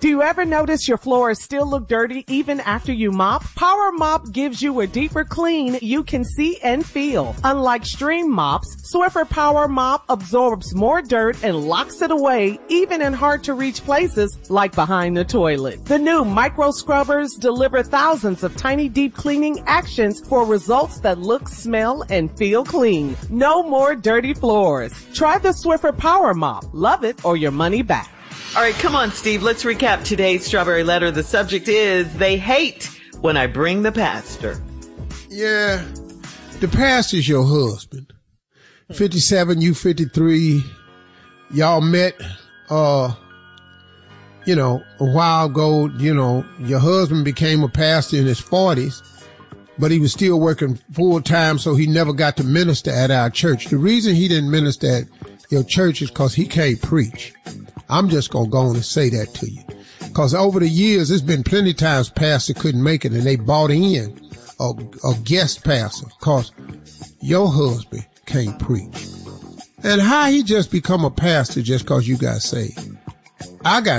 Do you ever notice your floors still look dirty even after you mop? Power Mop gives you a deeper clean you can see and feel. Unlike stream mops, Swiffer Power Mop absorbs more dirt and locks it away even in hard to reach places like behind the toilet. The new micro scrubbers deliver thousands of tiny deep cleaning actions for results that look, smell, and feel clean. No more dirty floors. Try the Swiffer Power Mop. Love it or your money back. All right, come on, Steve. Let's recap today's Strawberry Letter. The subject is, they hate when I bring the pastor. Yeah, the pastor's your husband. 57, you 53. Y'all met, a while ago. Your husband became a pastor in his 40s, but he was still working full time, so he never got to minister at our church. The reason he didn't minister at your church is because he can't preach. I'm just going to go on and say that to you. Because over the years, there's been plenty of times pastor couldn't make it and they bought in a guest pastor because your husband can't preach. And how he just become a pastor just because you got saved? I got